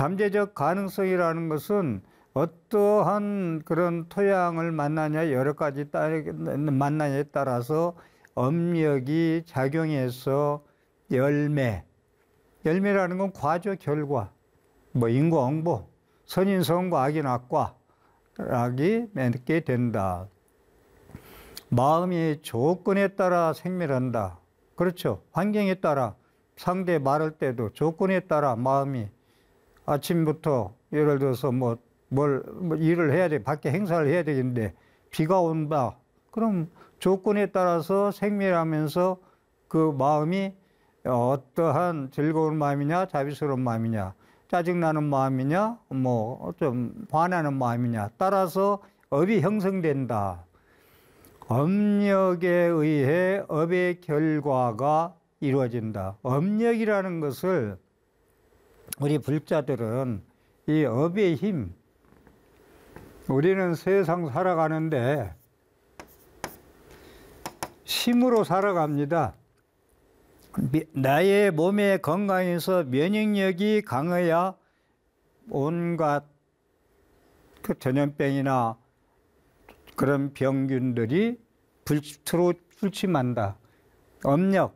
잠재적 가능성이라는 것은 어떠한 그런 토양을 만나냐, 여러 가지 만나냐에 따라서 업력이 작용해서 열매라는 건 과죠, 결과. 뭐 인과응보, 선인선과 악인악과락이 맺게 된다. 마음이 조건에 따라 생멸한다. 그렇죠. 환경에 따라 상대 말할 때도 조건에 따라 마음이 아침부터 예를 들어서 뭐 일을 해야 돼. 밖에 행사를 해야 되겠는데 비가 온다. 그럼 조건에 따라서 생멸하면서 그 마음이 어떠한 즐거운 마음이냐, 자비스러운 마음이냐, 짜증나는 마음이냐, 뭐 좀 화나는 마음이냐 따라서 업이 형성된다. 업력에 의해 업의 결과가 이루어진다. 업력이라는 것을 우리 불자들은 이 업의 힘, 우리는 세상 살아가는데 힘으로 살아갑니다. 나의 몸의 건강에서 면역력이 강해야 온갖 그 전염병이나 그런 병균들이 불침한다. 업력.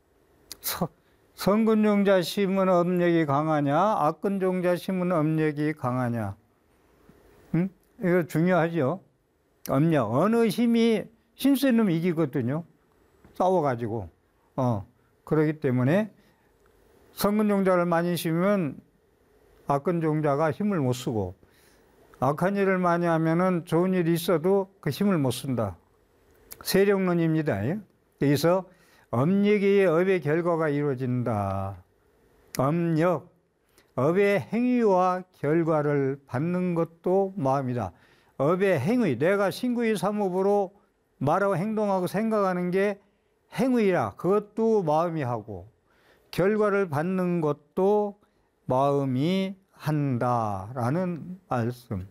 선근종자 심은 업력이 강하냐, 악근종자 심은 업력이 강하냐. 이거 중요하죠. 업력. 어느 힘이 힘센 놈이 이기거든요. 싸워가지고. 그렇기 때문에 선근종자를 많이 심으면 악근종자가 힘을 못 쓰고, 악한 일을 많이 하면은 좋은 일이 있어도 그 힘을 못 쓴다. 세력론입니다. 그래서 업력이 업의 결과가 이루어진다. 업력, 업의 행위와 결과를 받는 것도 마음이다. 업의 행위, 내가 신구의 삼업으로 말하고 행동하고 생각하는 게 행위라. 그것도 마음이 하고, 결과를 받는 것도 마음이 한다라는 말씀.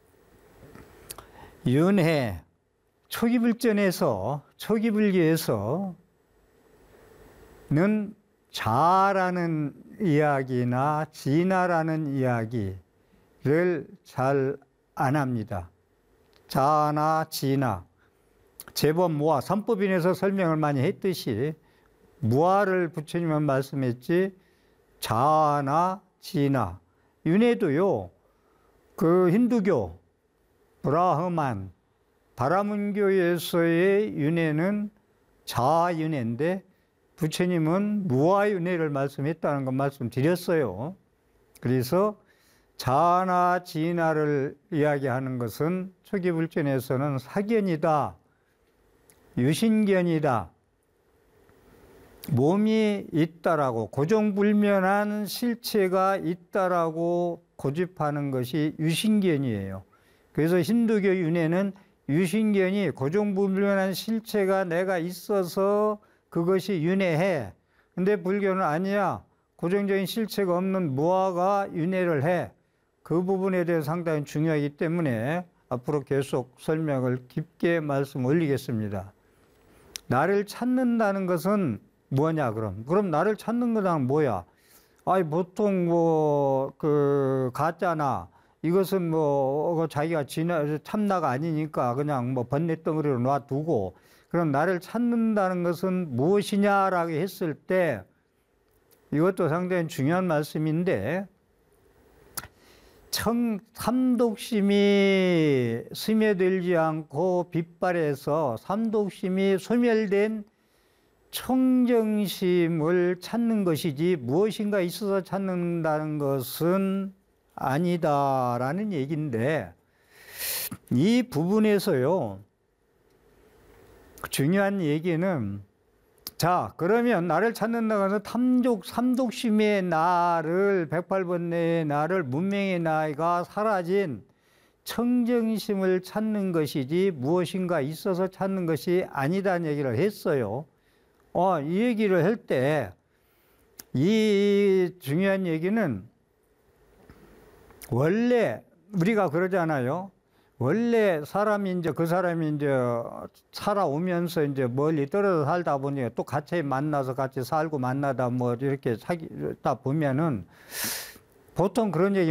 윤회, 초기불전에서, 초기불교에서는 자라는 이야기나 진화라는 이야기를 잘 안 합니다. 자나 진화. 제법 무아, 삼법인에서 설명을 많이 했듯이 무아를 부처님은 말씀했지, 자나 진화. 윤회도요, 그 힌두교, 브라흐만, 바라문교에서의 윤회는 자윤회인데 부처님은 무아윤회를 말씀했다는 건 말씀드렸어요. 그래서 자나 진화를 이야기하는 것은 초기불전에서는 사견이다, 유신견이다. 몸이 있다라고, 고정불면한 실체가 있다라고 고집하는 것이 유신견이에요. 그래서 힌두교 윤회는 유신견이 고정불면한 실체가 내가 있어서 그것이 윤회해. 근데 불교는 아니야. 고정적인 실체가 없는 무아가 윤회를 해. 그 부분에 대해서 상당히 중요하기 때문에 앞으로 계속 설명을 깊게 말씀 올리겠습니다. 나를 찾는다는 것은 뭐냐, 그럼 나를 찾는 거는 뭐야? 보통 가짜나, 이것은 자기가 참나가 아니니까 그냥 번뇌덩어리로 놔두고, 그럼 나를 찾는다는 것은 무엇이냐라고 했을 때, 이것도 상당히 중요한 말씀인데, 삼독심이 스며들지 않고 빗발해서 삼독심이 소멸된 청정심을 찾는 것이지 무엇인가 있어서 찾는다는 것은 아니다라는 얘기인데, 이 부분에서요, 중요한 얘기는, 자, 그러면 나를 찾는다고 해서 삼독심의 나를, 108번뇌의 나를, 문명의 나가 사라진 청정심을 찾는 것이지 무엇인가 있어서 찾는 것이 아니다는 얘기를 했어요. 이 얘기를 할 때, 이 중요한 얘기는, 원래 우리가 그러잖아요. 원래 그 사람이 살아오면서 멀리 떨어져 살다 보니 또 같이 만나서 같이 살고 만나다 이렇게 사귀다 보면은 보통 그런 얘기